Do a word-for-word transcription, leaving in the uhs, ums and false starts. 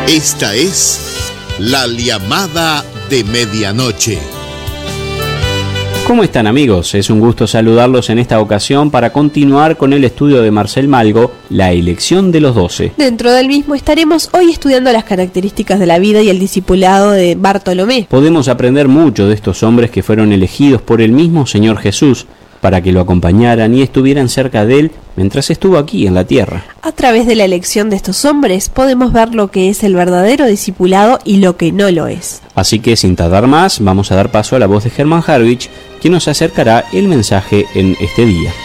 Esta es la llamada de medianoche. ¿Cómo están, amigos? Es un gusto saludarlos en esta ocasión para continuar con el estudio de Marcel Malgo, La elección de los doce. Dentro del mismo estaremos hoy estudiando las características de la vida y el discipulado de Bartolomé. Podemos aprender mucho de estos hombres que fueron elegidos por el mismo Señor Jesús para que lo acompañaran y estuvieran cerca de él mientras estuvo aquí en la tierra. A través de la elección de estos hombres podemos ver lo que es el verdadero discipulado y lo que no lo es. Así que sin tardar más, vamos a dar paso a la voz de Germán Harwich, quien nos acercará el mensaje en este día.